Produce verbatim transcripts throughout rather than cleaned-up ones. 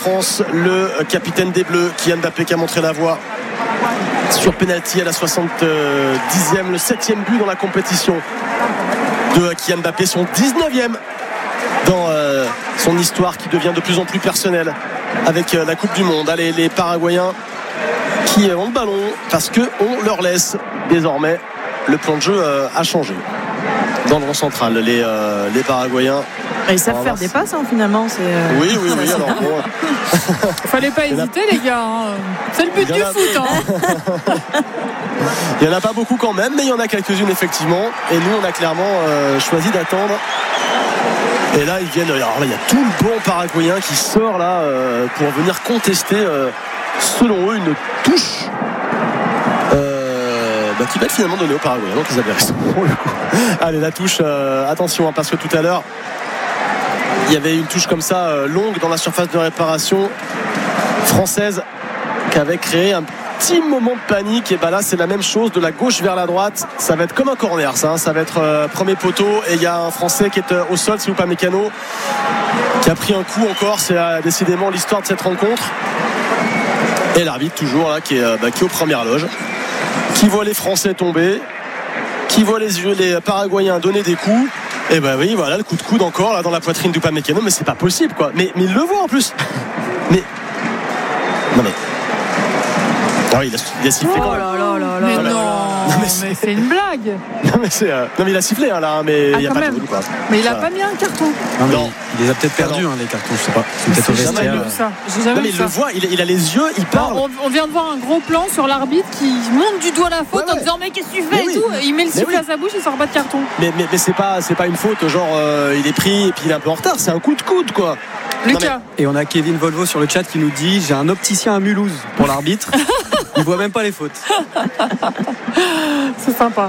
France, le capitaine des Bleus, Kylian Mbappé, qui a montré la voie sur penalty à la soixante-dixième, le septième but dans la compétition de Kylian Mbappé, son dix-neuvième dans euh, son histoire qui devient de plus en plus personnelle avec euh, la Coupe du Monde. Allez, les Paraguayens qui ont le ballon parce qu'on leur laisse désormais. Le plan de jeu euh, a changé dans le rond central. Les, euh, les Paraguayens. Et ils savent faire des passes hein, finalement. C'est, euh... Oui, oui, oui. Alors, bon. Fallait pas hésiter, les gars. Hein. C'est le but du foot. Hein. Il n'y en a pas beaucoup quand même, mais il y en a quelques-unes effectivement. Et nous, on a clairement euh, choisi d'attendre. Et là, ils viennent. Alors là, il y a tout le banc paraguayen qui sort là euh, pour venir contester, euh, selon eux, une touche. Bah, qui va être finalement donné aux Paraguayens, donc ils avaient raison pour le coup. Allez, la touche, euh, attention hein, parce que tout à l'heure il y avait une touche comme ça euh, longue dans la surface de réparation française qui avait créé un petit moment de panique. Et bah là c'est la même chose, de la gauche vers la droite, ça va être comme un corner ça, hein. Ça va être euh, premier poteau et il y a un Français qui est euh, au sol, c'est Upamecano qui a pris un coup encore. C'est euh, décidément l'histoire de cette rencontre. Et l'arbitre toujours là qui est, euh, bah, qui est aux premières loges, qui voit les Français tomber, qui voit les, les Paraguayens donner des coups. Et ben oui, voilà le coup de coude encore là dans la poitrine d'Upamecano. Mais c'est pas possible quoi. Mais, mais il le voit en plus. Mais non mais ah oui, il a, il a sifflé oh quand même. Là là là là mais non, non, non, mais c'est, mais c'est une blague. Non mais c'est euh... non mais il a sifflé hein, là, mais ah, il y a quand pas même. de boule, quoi. Mais il a voilà. pas mis un carton. Non, mais non. Il les a peut-être perdus hein, les cartons, je sais pas. C'est peut-être au J'ai vestiaire. jamais vu ça. J'ai jamais Non mais vu il ça. le voit, il, il a les yeux, il parle. On, on vient de voir un gros plan sur l'arbitre qui monte du doigt la faute ouais, ouais. en disant mais qu'est-ce que tu fais mais et oui. tout. Et il met le sifflet oui. à sa bouche, il sort pas de carton. Mais, mais, mais c'est pas c'est pas une faute genre euh, il est pris et puis il est un peu en retard. C'est un coup de coude quoi. Lucas. Et on a Kevin Volvo sur le chat qui nous dit j'ai un opticien à Mulhouse pour l'arbitre. Il voit même pas les fautes. C'est sympa.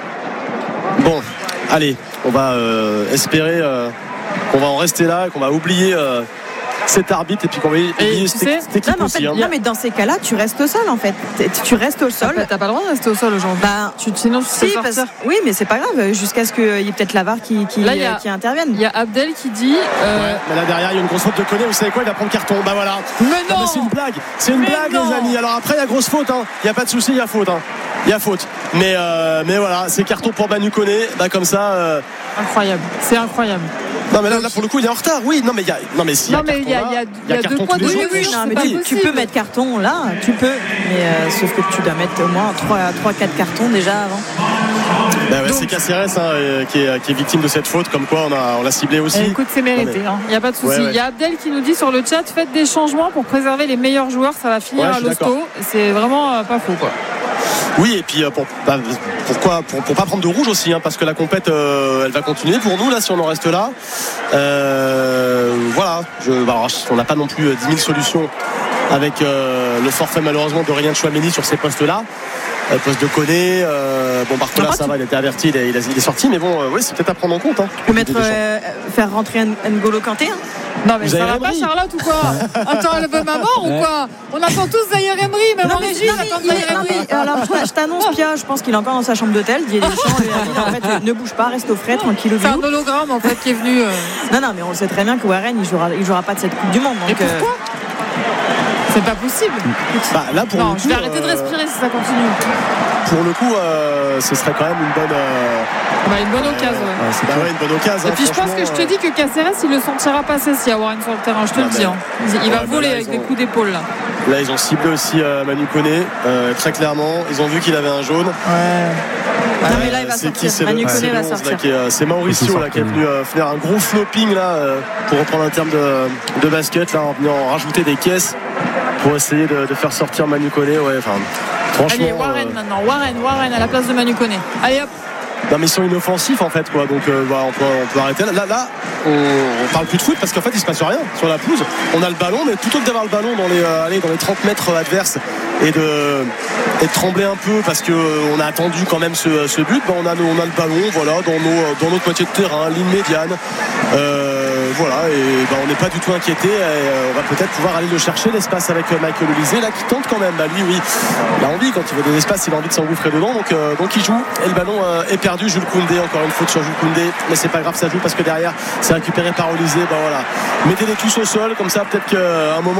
Bon, allez, on va euh, espérer euh, qu'on va en rester là, qu'on va oublier euh, cet arbitre et puis qu'on va oublier cette, sais, cette équipe non, mais en fait, aussi. Hein. Non, mais dans ces cas-là, tu restes au sol en fait. Tu restes au sol. T'as pas le droit de rester au sol aujourd'hui. Bah, tu, sinon, tu si, sais sortir. parce, oui, mais c'est pas grave. Jusqu'à ce qu'il y ait peut-être la V A R qui, qui, Là, y a, qui intervienne. Il y a Abdel qui dit. Euh... Ouais, mais là derrière, il y a une grosse faute de Koné. Vous savez quoi? Il va prendre carton. Bah voilà. Mais non, non mais c'est une blague. C'est une mais blague, non. les amis. Alors après, il y a grosse faute. Hein. Il y a pas de souci, il y a faute. Hein. Il y a faute. Mais euh, mais voilà, c'est carton pour Manu Koné. Bah comme ça. Euh... Incroyable. C'est incroyable. Non mais là, là pour le coup il est en retard. Oui non mais il y a non mais si non mais il y a, il y a, y a, y a deux points de oui, mesure. oui, non, mais pas tu, possible. tu peux mettre carton là, tu peux. Mais euh, sauf que tu dois mettre au moins trois quatre cartons déjà avant. Bah ouais, Donc, c'est Caceres hein, qui, est, qui est victime de cette faute. Comme quoi on a on l'a ciblé aussi. Eh, écoute c'est mérité. Il n'y a pas de souci. Il ouais, ouais. y a Abdel qui nous dit sur le chat faites des changements pour préserver les meilleurs joueurs. Ça va finir ouais, à l'hosto. C'est vraiment euh, pas faux quoi. Oui et puis pour, bah, pourquoi pour, pour pas prendre de rouge aussi hein, parce que la compète euh, elle va continuer pour nous là si on en reste là euh, voilà je, bah, alors, on n'a pas non plus dix mille solutions avec euh, le forfait malheureusement de Ryan Chouameni sur ces postes là euh, poste de Koné euh, bon Barcola ça va il a été averti il est, il, a, il est sorti mais bon euh, oui c'est peut-être à prendre en compte hein, tu peux mettre euh, faire rentrer N'Golo Kanté hein. Non mais vous ça va pas Charlotte ou quoi? Attends elle veut ma mort ou quoi? On attend tous Zaïre Emery même en régie on attend Zaïre Emery. Alors je t'annonce Pia, je pense qu'il est encore dans sa chambre d'hôtel. Didier Deschamps lui a dit en fait ne bouge pas, reste au frais, tranquille. C'est un hologramme en fait qui est venu. Euh... Non non mais on le sait très bien que Warren il jouera, il jouera pas de cette Coupe du Monde. Donc, et pourquoi euh... C'est pas possible. Bah, là, pour non, le coup, je vais arrêter de respirer si ça continue. Pour le coup, euh, ce serait quand même une bonne. Euh... Bah, une bonne occasion. Ouais. Ouais, c'est bah ouais, une bonne occasion. Et puis je pense que je te dis que Caceres il le sentira passer s'il y a Warren sur le terrain. Je te ah, le dis. Hein. Il, il ouais, va voler bah là, avec ont... des coups d'épaule là. Là, ils ont ciblé aussi euh, Manu Koné euh, très clairement. Ils ont vu qu'il avait un jaune. Ouais. Euh, non mais là il va sortir. Qui, Manu le, Koné va onze, sortir. Là, qui est, euh, c'est Mauricio là, qui est venu euh, faire un gros flopping là euh, pour reprendre un terme de, de basket là en venant rajouter des caisses pour essayer de, de faire sortir Manu Koné. Ouais, enfin, franchement. Allez Warren euh... maintenant. Warren, Warren à la place de Manu Koné. Allez hop. Non mais ils sont inoffensifs en fait quoi donc euh, bah, on, peut, on peut arrêter là là on, on parle plus de foot parce qu'en fait il se passe rien sur la pelouse on a le ballon mais plutôt que d'avoir le ballon dans les, euh, allez, dans les trente mètres adverses et de, et de trembler un peu parce qu'on euh, a attendu quand même ce, ce but bah, on, a, on a le ballon voilà, dans, nos, dans notre moitié de terrain ligne médiane euh, voilà et bah, on n'est pas du tout inquiété et euh, on va peut-être pouvoir aller le chercher l'espace avec euh, Michael Olise là qui tente quand même bah, lui oui il a envie quand il veut des espaces il a envie de s'engouffrer dedans donc, euh, donc il joue et le ballon euh, est perdu. Jules Koundé, encore une faute sur Jules Koundé, mais c'est pas grave, ça joue parce que derrière c'est récupéré par Olise. Bah voilà, mettez les touches au sol, comme ça peut-être qu'à un moment